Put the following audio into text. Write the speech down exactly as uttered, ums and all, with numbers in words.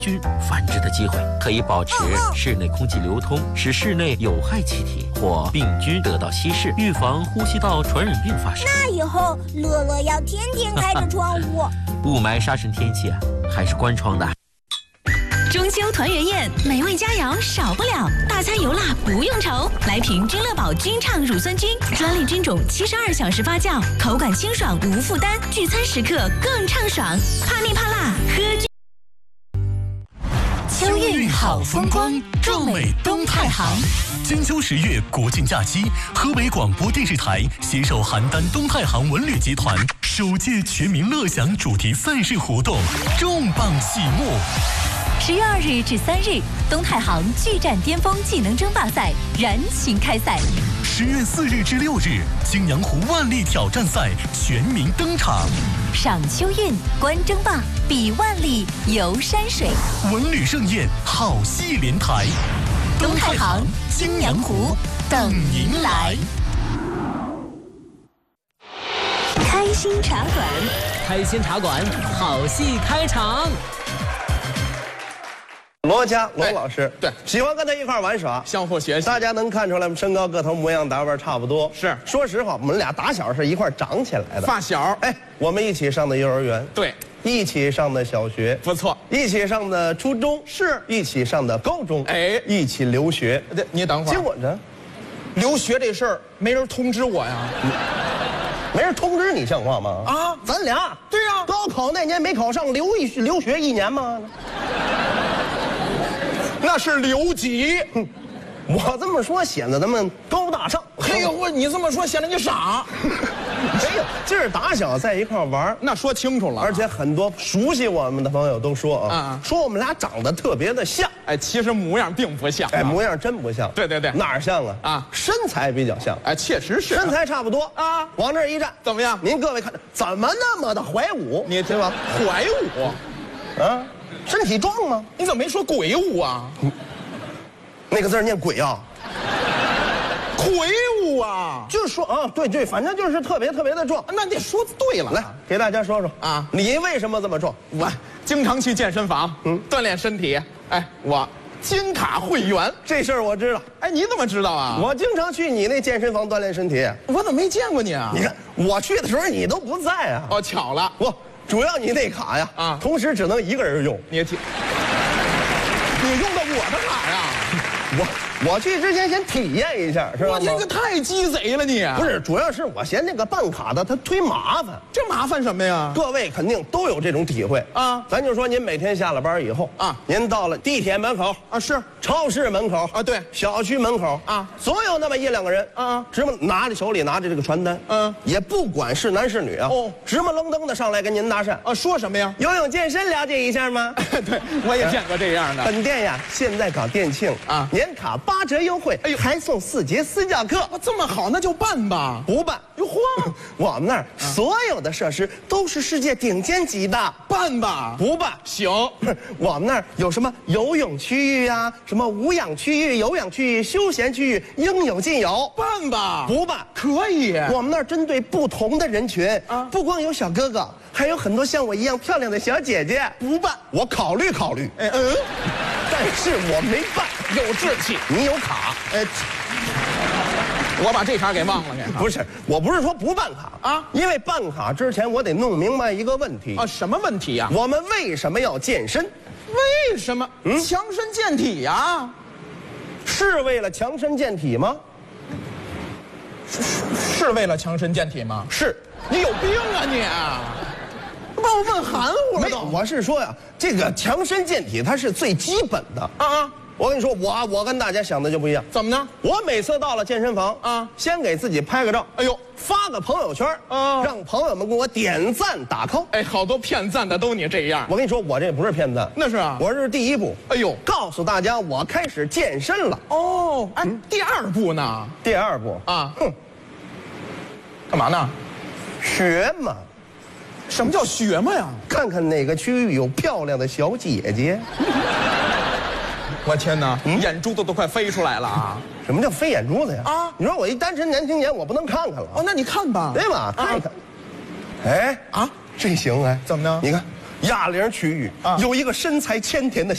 菌繁殖的机会，可以保持室内空气流通，使室内有害气体或病菌得到稀释，预防呼吸道传染病发生。 那以后乐乐要天天开着窗户。 雾霾杀神天气啊，还是关窗的。 中秋团圆宴，美味佳肴少不了，大餐油辣不用愁。来瓶君乐宝君畅乳酸菌，专利菌种，七十二小时发酵，口感清爽无负担，聚餐时刻更畅爽。怕腻怕辣，喝君。 秋韵好风光，壮美东太行。金秋十月国庆假期，河北广播电视台携手邯郸东太行文旅集团首届全民乐享主题赛事活动重磅启幕。 十月二日至三日，东太行巨战巅峰技能争霸赛燃情开赛。 十月四日至六日，青阳湖万历挑战赛全民登场。 赏秋韵，观争霸，比万历，游山水， 文旅盛宴，好戏连台。 东太行，青阳湖，等您来。 开心茶馆， 开心茶馆，好戏开场。 罗家罗老师， 对， 喜欢跟他一块玩耍， 相互学习。 大家能看出来，我们身高、个头、模样、打扮差不多。 是， 说实话，我们俩打小是一块长起来的， 发小。 哎，我们一起上的幼儿园， 对， 一起上的小学， 不错， 一起上的初中， 是一起上的高中， 哎， 一起留学。 对，你等会儿。 结果呢， 留学这事儿没人通知我呀。 没人通知你，像话吗？ 啊， 咱俩对呀， 高考那年没考上，留一留学一年吗？ 那是留级。 我这么说显得咱们高大上。 嘿呦，我你这么说显得你傻。 没有，这是打小在一块玩， 那说清楚了。 而且很多熟悉我们的朋友都说啊， 啊说我们俩长得特别的像。 哎，其实模样并不像。 哎，模样真不像。 对对对， 哪儿像啊？ 啊， 身材比较像。 哎，确实是。 身材差不多啊， 往这儿一站， 怎么样？ 您各位看，怎么那么的怀武？ 你对吧？ 怀武， 啊，身体壮吗？ 你怎么没说鬼武啊？ 那个字念鬼啊。 魁梧啊， 就是说啊，对对，反正就是特别特别的壮。 那你说对了。 来，给大家说说啊， 你为什么这么壮？ 我经常去健身房，嗯，锻炼身体。哎，我金卡会员这事儿我知道。 哎，你怎么知道啊？ 我经常去你那健身房锻炼身体。 我怎么没见过你啊？ 你看我去的时候你都不在啊。 哦，巧了， 不，主要你那卡呀， 啊， 同时只能一个人用。 你你用的我的卡呀？ 我我去之前先体验一下，是吧？ 我这个太鸡贼了你！ 不是，主要是我嫌那个办卡的他忒麻烦。 这麻烦什么呀？ 各位肯定都有这种体会啊。 咱就说您每天下了班以后啊，您到了地铁门口啊，是超市门口啊，对， 小区门口啊， 总有那么一两个人啊，直么拿着手里拿着这个传单，嗯，也不管是男是女啊，哦，直么愣登的上来跟您搭讪啊，说什么呀？ 游泳健身了解一下吗？ 对，我也见过这样的。 本店呀，现在搞店庆啊，年卡八折优惠，哎呦，还送四节私教课。 这么好，那就办吧。 不办， 哟嚯， 我们那儿所有的设施都是世界顶尖级的。 办吧。 不办， 行。 我们那儿有什么游泳区域呀，什么无氧区域、有氧区域、休闲区域，应有尽有。 办吧。 不办， 可以。 我们那儿针对不同的人群啊，不光有小哥哥，还有很多像我一样漂亮的小姐姐。 不办， 我考虑考虑。 哎嗯， 但是我没办。 有志气， 你有卡。哎， 我把这茬给忘了给。 不是，我不是说不办卡啊，因为办卡之前我得弄明白一个问题啊。什么问题呀？ 我们为什么要健身？ 为什么？嗯，强身健体呀。 是为了强身健体吗？ 是是为了强身健体吗？ 是。 你有病啊你！把我问含糊了都。 我是说呀，这个强身健体它是最基本的啊啊！我跟你说，我我跟大家想的就不一样。 怎么呢？ 我每次到了健身房啊，先给自己拍个照，哎呦，发个朋友圈啊，让朋友们给我点赞打 call。 哎，好多骗赞的都你这样。 我跟你说，我这不是骗赞， 那是啊， 我是第一步。 哎呦， 告诉大家我开始健身了。 哦，哎，嗯、第二步呢？ 第二步啊，哼，干嘛呢？ 学嘛。 什么叫学嘛呀？ 看看哪个区域有漂亮的小姐姐。 我天哪，嗯、眼珠子都快飞出来了啊！ 什么叫飞眼珠子呀？啊，你说我一单身年轻人，我不能看看了？ 哦，那你看吧， 对吧？看一看。哎啊，这行哎？ 怎么呢？ 你看，哑铃区域啊，有一个身材纤甜的